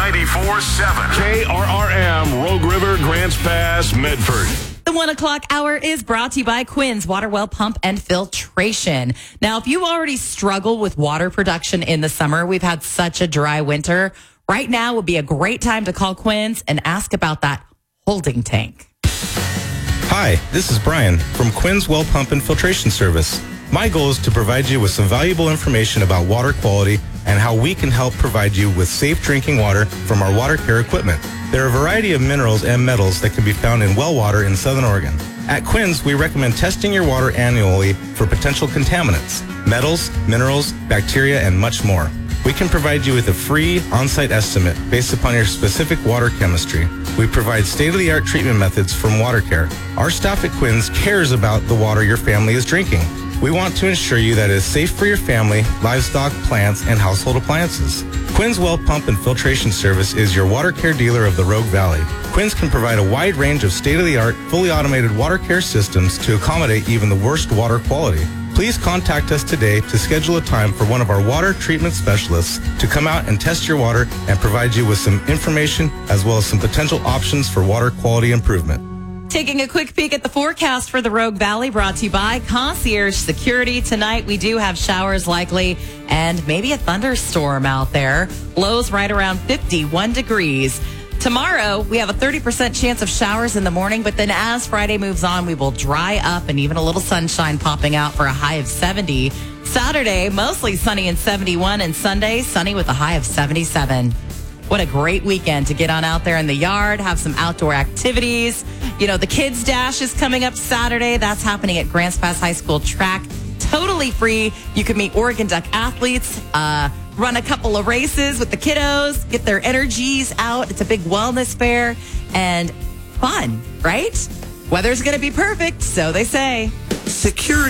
94.7 KRRM, Rogue River, Grants Pass, Medford. The 1 o'clock hour is brought to you by Quinn's Water Well Pump and Filtration. Now, if you already struggle with water production in the summer, we've had such a dry winter. Right now would be a great time to call Quinn's and ask about that holding tank. Hi, this is Brian from Quinn's Well Pump and Filtration Service. My goal is to provide you with some valuable information about water quality and how we can help provide you with safe drinking water from our water care equipment. There are a variety of minerals and metals that can be found in well water in Southern Oregon. At Quinn's, we recommend testing your water annually for potential contaminants, metals, minerals, bacteria, and much more. We can provide you with a free on-site estimate based upon your specific water chemistry. We provide state-of-the-art treatment methods from Water Care. Our staff at Quinn's cares about the water your family is drinking. We want to ensure you that it is safe for your family, livestock, plants, and household appliances. Quinn's Well Pump and Filtration Service is your water care dealer of the Rogue Valley. Quinn's can provide a wide range of state-of-the-art, fully automated water care systems to accommodate even the worst water quality. Please contact us today to schedule a time for one of our water treatment specialists to come out and test your water and provide you with some information as well as some potential options for water quality improvement. Taking a quick peek at the forecast for the Rogue Valley, brought to you by Concierge Security. Tonight, we do have showers likely and maybe a thunderstorm out there. Lows right around 51 degrees. Tomorrow, we have a 30% chance of showers in the morning, but then as Friday moves on, we will dry up and even a little sunshine popping out for a high of 70. Saturday, mostly sunny and 71, and Sunday, sunny with a high of 77. What a great weekend to get on out there in the yard, have some outdoor activities. You know, the Kids Dash is coming up Saturday. That's happening at Grants Pass High School track. Totally free. You can meet Oregon Duck athletes, run a couple of races with the kiddos, get their energies out. It's a big wellness fair and fun, right? Weather's going to be perfect, so they say. Security.